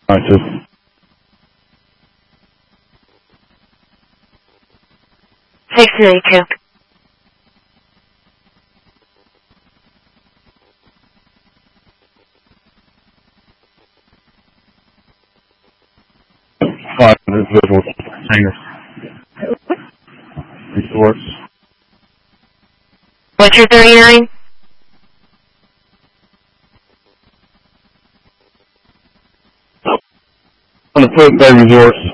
Alright, sis. Six ninety two. Five individuals. Hangers. Resource. What's your 39? On the foot bay resource.